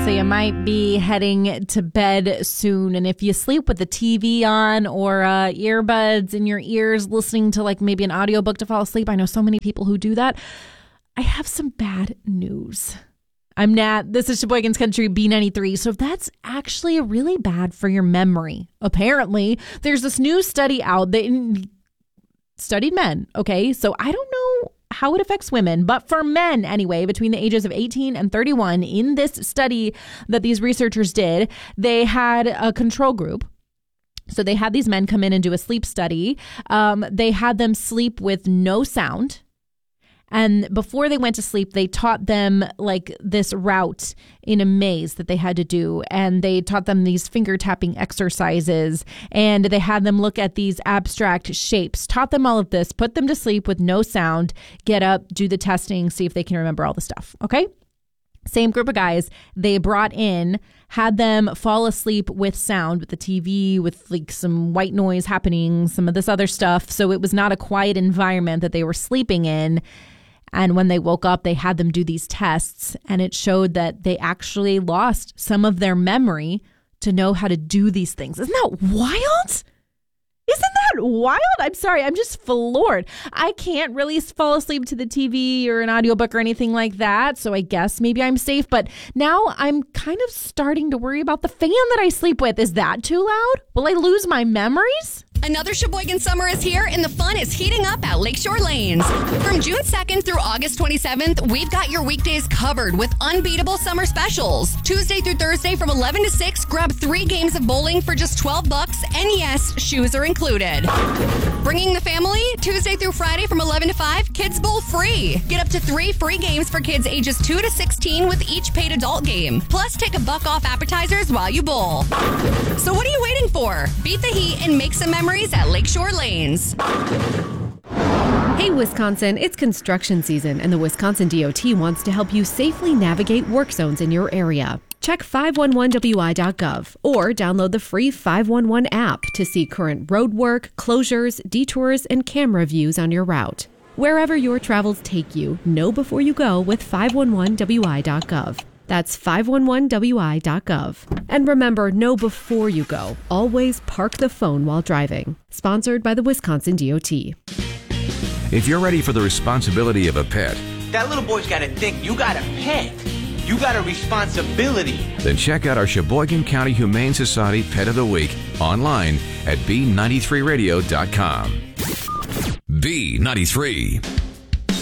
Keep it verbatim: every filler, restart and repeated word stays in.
So you might be heading to bed soon. And if you sleep with the T V on or uh, earbuds in your ears, listening to like maybe an audiobook to fall asleep, I know so many people who do that. I have some bad news. I'm Nat. This is Sheboygan's Country B ninety-three. So that's actually really bad for your memory. Apparently, there's this new study out that studied men. Okay, so I don't know how it affects women, but for men anyway, between the ages of eighteen and thirty-one, in this study that these researchers did, they had a control group. So they had these men come in and do a sleep study. Um, they had them sleep with no sound. And before they went to sleep, they taught them like this route in a maze that they had to do. And they taught them these finger tapping exercises. And they had them look at these abstract shapes, taught them all of this, put them to sleep with no sound, get up, do the testing, see if they can remember all the stuff. Okay. Same group of guys they brought in, had them fall asleep with sound, with the T V, with like some white noise happening, some of this other stuff. So it was not a quiet environment that they were sleeping in. And when they woke up, they had them do these tests, and it showed that they actually lost some of their memory to know how to do these things. Isn't that wild? Isn't that wild? I'm sorry. I'm just floored. I can't really fall asleep to the T V or an audiobook or anything like that. So I guess maybe I'm safe. But now I'm kind of starting to worry about the fan that I sleep with. Is that too loud? Will I lose my memories? Another Sheboygan summer is here, and the fun is heating up at Lakeshore Lanes. From June second through August twenty-seventh, we've got your weekdays covered with unbeatable summer specials. Tuesday through Thursday from eleven to six, grab three games of bowling for just twelve bucks, and yes, shoes are included. Bringing the family, Tuesday through Friday from eleven to five, Kids Bowl free. Get up to three free games for kids ages two to sixteen with each paid adult game. Plus, take a buck off appetizers while you bowl. So what are you waiting for? Beat the heat and make some memories at Lakeshore Lanes. Hey, Wisconsin, it's construction season, and the Wisconsin D O T wants to help you safely navigate work zones in your area. Check five one one W I dot gov or download the free five one one app to see current road work, closures, detours, and camera views on your route. Wherever your travels take you, know before you go with five one one W I dot gov. That's five one one W I dot gov. And remember, know before you go. Always park the phone while driving. Sponsored by the Wisconsin D O T. If you're ready for the responsibility of a pet, that little boy's got to think you got a pet. You got a responsibility. Then check out our Sheboygan County Humane Society Pet of the Week online at B ninety-three radio dot com. B ninety-three.